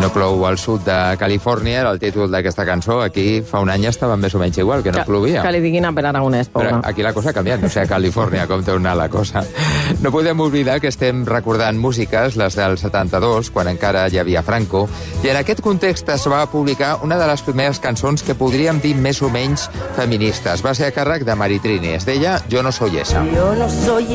no plou al sud de Califòrnia, era el títol d'aquesta cançó. Aquí fa un any estava més o menys igual, que no plovia. Que li diguin a Pere Aragonès, pobre. Però aquí la cosa ha canviat, no sé a Califòrnia com té anar la cosa. No podem oblidar que estem recordant músiques, les del 72, quan encara hi havia Franco, i en aquest context es va publicar una de les primeres cançons que podríem dir més o menys feministes. Va ser a càrrec de Maritrini. Es deia Yo no soy esa. Yo no soy